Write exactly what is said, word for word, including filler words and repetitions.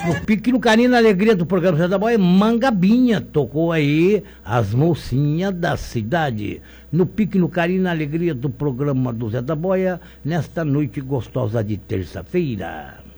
No Pique no Carinho, na alegria do programa Zé da Boia, Mangabinha tocou aí as mocinhas da cidade. No Pique no Carinho, na alegria do programa do Zé da Boia, nesta noite gostosa de terça-feira.